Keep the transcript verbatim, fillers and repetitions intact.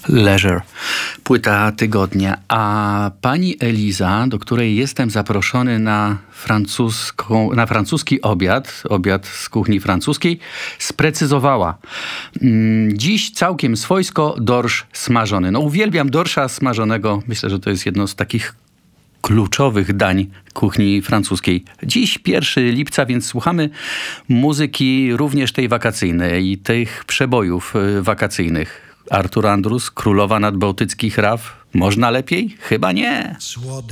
Leisure, płyta tygodnia. A pani Eliza, do której jestem zaproszony na, francuską, na francuski obiad, obiad z kuchni francuskiej, sprecyzowała. Dziś całkiem swojsko dorsz smażony. No uwielbiam dorsza smażonego. Myślę, że to jest jedno z takich kluczowych dań kuchni francuskiej. Dziś pierwszego lipca, więc słuchamy muzyki również tej wakacyjnej i tych przebojów wakacyjnych. Artur Andrus, Królowa Nadbałtyckich Raw. Można lepiej? Chyba nie.